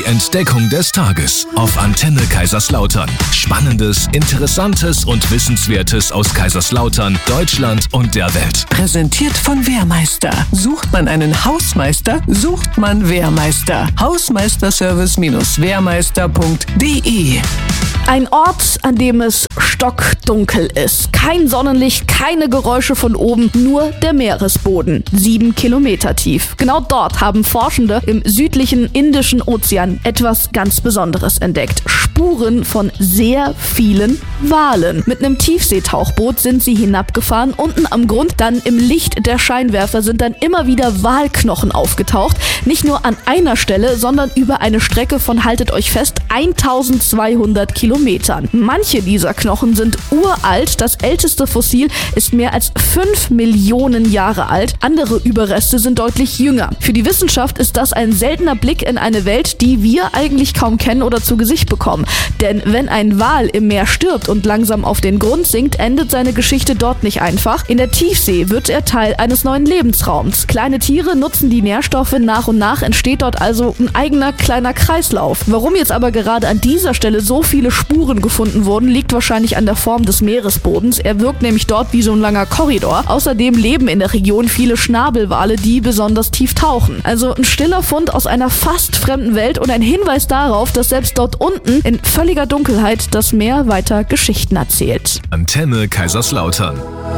Entdeckung des Tages auf Antenne Kaiserslautern. Spannendes, Interessantes und Wissenswertes aus Kaiserslautern, Deutschland und der Welt. Präsentiert von Wehrmeister. Sucht man einen Hausmeister, sucht man Wehrmeister. Hausmeisterservice-wehrmeister.de. Ein Ort, an dem es stockdunkel ist. Kein Sonnenlicht, keine Geräusche von oben, nur der Meeresboden. 7 Kilometer tief. Genau dort haben Forschende im südlichen Indischen Ozean etwas ganz Besonderes entdeckt. Spuren von sehr vielen Walen. Mit einem Tiefseetauchboot sind sie hinabgefahren. Unten am Grund, dann im Licht der Scheinwerfer, sind dann immer wieder Walknochen aufgetaucht. Nicht nur an einer Stelle, sondern über eine Strecke von, haltet euch fest, 1200 Kilometern. Manche dieser Knochen sind uralt. Das älteste Fossil ist mehr als 5 Millionen Jahre alt. Andere Überreste sind deutlich jünger. Für die Wissenschaft ist das ein seltener Blick in eine Welt, die wir eigentlich kaum kennen oder zu Gesicht bekommen. Denn wenn ein Wal im Meer stirbt und langsam auf den Grund sinkt, endet seine Geschichte dort nicht einfach. In der Tiefsee wird er Teil eines neuen Lebensraums. Kleine Tiere nutzen die Nährstoffe nach und nach, entsteht dort also ein eigener kleiner Kreislauf. Warum jetzt aber gerade an dieser Stelle so viele Spuren gefunden wurden, liegt wahrscheinlich an der Form des Meeresbodens. Er wirkt nämlich dort wie so ein langer Korridor. Außerdem leben in der Region viele Schnabelwale, die besonders tief tauchen. Also ein stiller Fund aus einer fast fremden Welt und ein Hinweis darauf, dass selbst dort unten in völliger Dunkelheit das Meer weiter Geschichten erzählt. Antenne Kaiserslautern.